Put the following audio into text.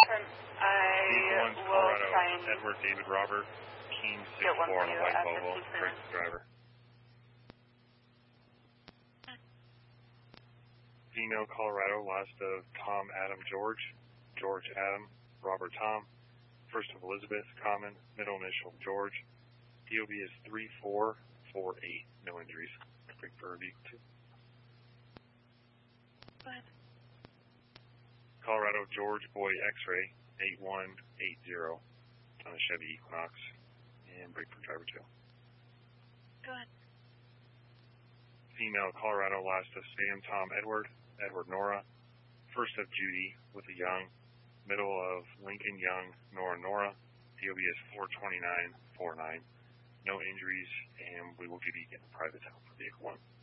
Vehicle 1, Colorado, Edward David Robert, Keen 6-4 on a white Volvo, break the driver. Female Colorado, last of Tom Adam George, George Adam, Robert Tom, first of Elizabeth, common, middle initial George. DOB is 3448, no injuries. Break for vehicle 2. Go ahead. Colorado George Boy X-ray 8180 on a Chevy Equinox, and break for driver 2. Go ahead. Female Colorado, last of Sam Tom Edward, Edward Nora, first of Judy with a Young, middle of Lincoln Young, Nora Nora. DOB is 42949. No injuries, and we will give you again a private help for vehicle 1.